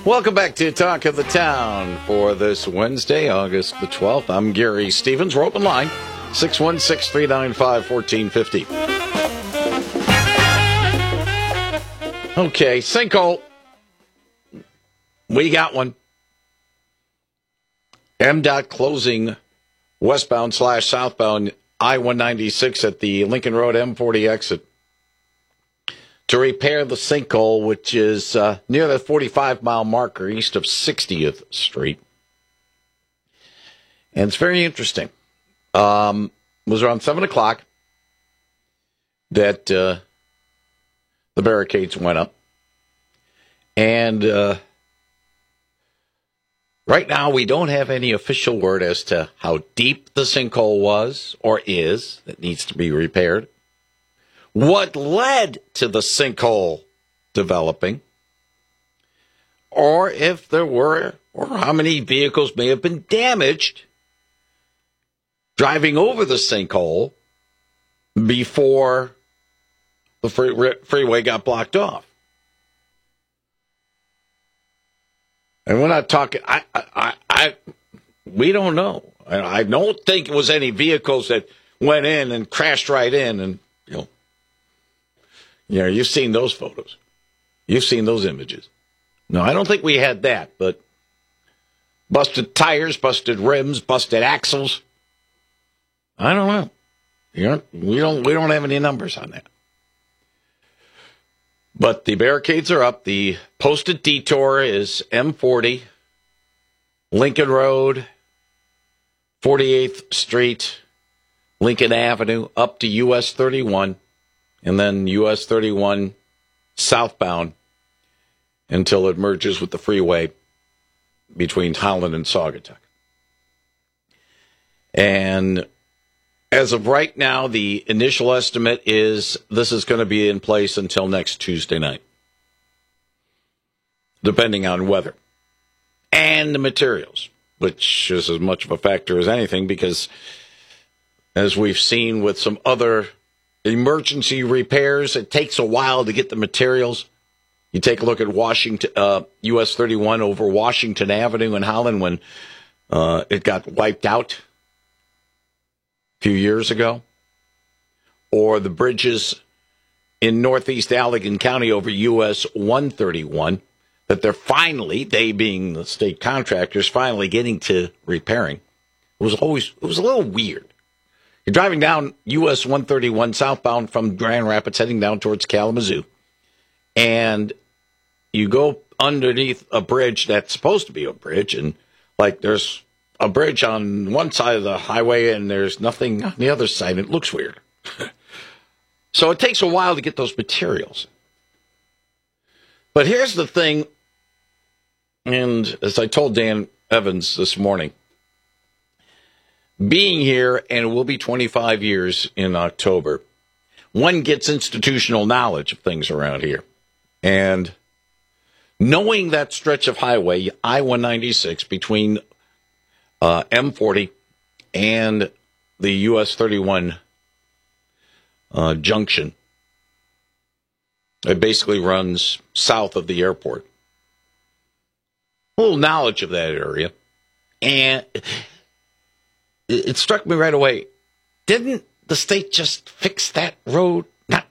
Welcome back to Talk of the Town for this Wednesday, August the 12th. I'm Gary Stevens. We're open line, 616-395-1450. Okay, sinkhole. We got one. MDOT closing westbound/southbound I-196 at the Lincoln Road M40 exit to repair the sinkhole, which is near the 45-mile marker east of 60th Street. And it's very interesting. It was around 7 o'clock that the barricades went up. And right now, we don't have any official word as to how deep the sinkhole was or is that needs to be repaired. What led to the sinkhole developing, or if there were, or how many vehicles may have been damaged driving over the sinkhole before the freeway got blocked off. And we're not talking, we don't know. I don't think it was any vehicles that went in and crashed right in and, you've seen those photos. You've seen those images. No, I don't think we had that, but busted tires, busted rims, busted axles. I don't know. We don't have any numbers on that. But the barricades are up. The posted detour is M40, Lincoln Road, 48th Street, Lincoln Avenue, up to US 31. And then US 31 southbound until it merges with the freeway between Holland and Saugatuck. And as of right now, the initial estimate is this is going to be in place until next Tuesday night, depending on weather and the materials, which is as much of a factor as anything because, as we've seen with some other emergency repairs, it takes a while to get the materials. You take a look at Washington, US 31 over Washington Avenue in Holland when it got wiped out a few years ago. Or the bridges in northeast Allegan County over US 131 that they're finally, they being the state contractors, finally getting to repairing. It was a little weird. You're driving down US 131 southbound from Grand Rapids, heading down towards Kalamazoo, and you go underneath a bridge that's supposed to be a bridge, and there's a bridge on one side of the highway, and there's nothing on the other side. It looks weird. So it takes a while to get those materials. But here's the thing, and as I told Dan Evans this morning, being here, and it will be 25 years in October, one gets institutional knowledge of things around here. And knowing that stretch of highway, I-196, between M40 and the US 31 junction, it basically runs south of the airport. A little knowledge of that area. And it struck me right away. Didn't the state just fix that road